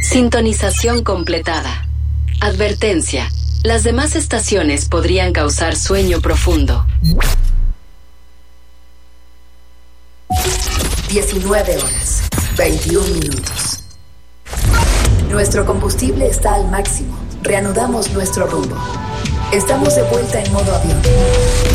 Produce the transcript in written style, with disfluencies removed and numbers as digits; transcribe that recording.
Sintonización completada. Advertencia. Las demás estaciones podrían causar sueño profundo. 19 horas, 21 minutos. Nuestro combustible está al máximo. Reanudamos nuestro rumbo. Estamos de vuelta en modo avión.